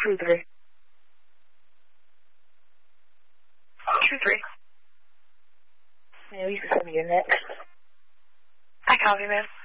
2-3. 2-3. Yeah, you can send me your next. I copy, man.